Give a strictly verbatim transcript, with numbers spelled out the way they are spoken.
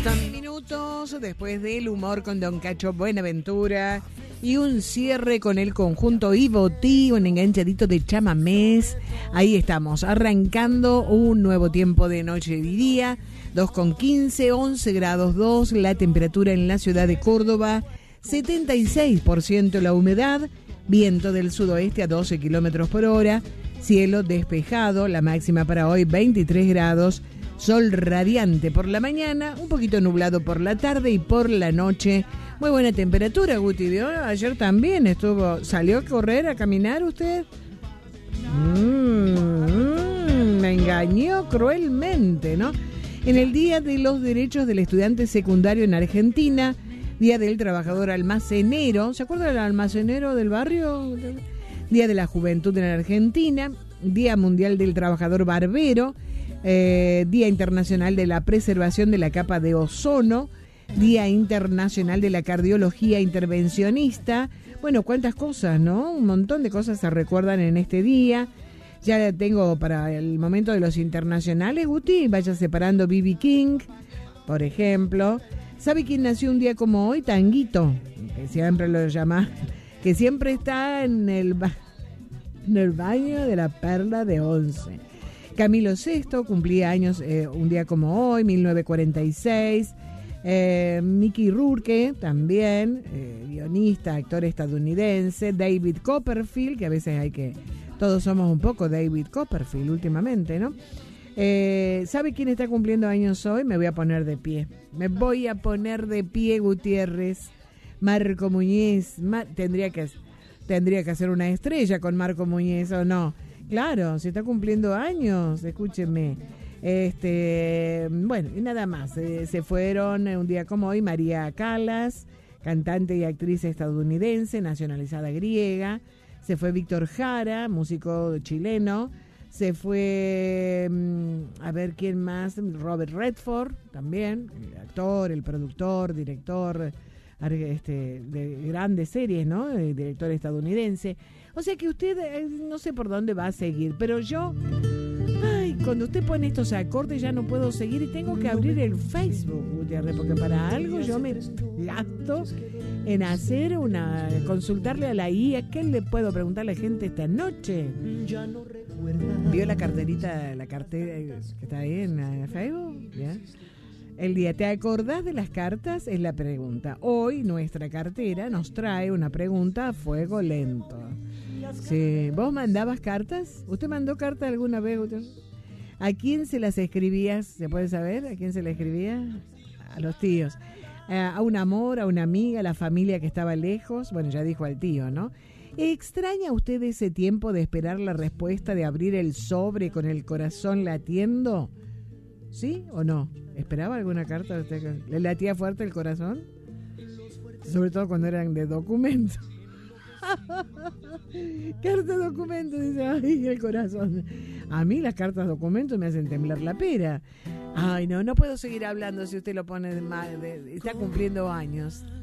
Minutos después del humor con Don Cacho Buenaventura y un cierre con el conjunto Ivotí, un enganchadito de chamamés. Ahí estamos, arrancando un nuevo tiempo de noche y día. dos con quince, once grados dos, la temperatura en la ciudad de Córdoba, setenta y seis por ciento la humedad, viento del sudoeste a doce kilómetros por hora, cielo despejado, la máxima para hoy veintitrés grados. Sol radiante por la mañana, un poquito nublado por la tarde y por la noche. Muy buena temperatura, Guti. ¿Vio? Ayer también estuvo. ¿Salió a correr, a caminar usted? Mm, mm, me engañó cruelmente, ¿no? En el Día de los Derechos del Estudiante Secundario en Argentina, Día del Trabajador Almacenero. ¿Se acuerda del almacenero del barrio? Día de la Juventud en Argentina, Día Mundial del Trabajador Barbero. Eh, Día Internacional de la Preservación de la Capa de Ozono, Día Internacional de la Cardiología Intervencionista. Bueno, cuántas cosas, ¿no? Un montón de cosas se recuerdan en este día. Ya tengo para el momento de los internacionales, Guti, vaya separando B B King, por ejemplo. ¿Sabe quién nació un día como hoy? Tanguito, que siempre lo llama, que siempre está en el, ba- en el baño de la Perla de Once. Camilo sexto cumplía años eh, un día como hoy, mil novecientos cuarenta y seis. Eh, Mickey Rourke, también, eh, guionista, actor estadounidense. David Copperfield, que a veces hay que... Todos somos un poco David Copperfield últimamente, ¿no? Eh, ¿Sabe quién está cumpliendo años hoy? Me voy a poner de pie. Me voy a poner de pie, Gutiérrez. Marco Muñiz. Ma- tendría que, tendría que hacer una estrella con Marco Muñiz, ¿o no? Claro, se está cumpliendo años, escúchenme. Este, bueno, y nada más. Eh, se fueron un día como hoy María Callas, cantante y actriz estadounidense, nacionalizada griega. Se fue Víctor Jara, músico chileno. Se fue, a ver quién más, Robert Redford, también, el actor, el productor, director este, de grandes series, ¿no? El director estadounidense. O sea que usted, eh, no sé por dónde va a seguir, pero yo, ay, cuando usted pone estos acordes ya no puedo seguir y tengo que abrir el Facebook, Gutiérrez, porque para algo yo me gasto en hacer una, consultarle a la I A, ¿qué le puedo preguntar a la gente esta noche? ¿Vio la carterita, la cartera que está ahí en eh, Facebook? ¿Bien? El día, ¿te acordás de las cartas? Es la pregunta. Hoy nuestra cartera nos trae una pregunta a fuego lento. Sí. ¿Vos mandabas cartas? ¿Usted mandó cartas alguna vez? ¿A quién se las escribías? ¿Se puede saber? ¿A quién se las escribía? A los tíos. ¿A un amor, a una amiga, a la familia que estaba lejos? Bueno, ya dijo al tío, ¿no? ¿Extraña usted ese tiempo de esperar la respuesta, de abrir el sobre con el corazón latiendo? ¿Sí o no? ¿Esperaba alguna carta? ¿Usted le latía fuerte el corazón? Sobre todo cuando eran de documento. Carta documento, dice, ay, el corazón. A mí las cartas documento me hacen temblar la pera. Ay, no, no puedo seguir hablando si usted lo pone de mal, de, está cumpliendo años.